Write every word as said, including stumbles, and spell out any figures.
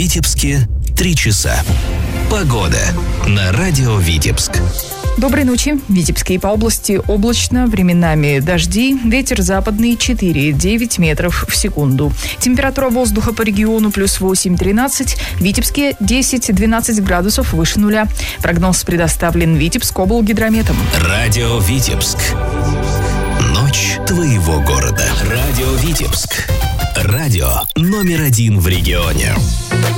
Витебске три часа. Погода на радио Витебск. Доброй ночи. В Витебске и по области облачно, временами дожди, ветер западный четыре-девять метров в секунду. Температура воздуха по региону плюс восемь-тринадцать, в Витебске десять-двенадцать градусов выше нуля. Прогноз предоставлен Витебскоблгидрометом. Радио Витебск. Ночь твоего города. Радио Витебск. Радио номер один в регионе.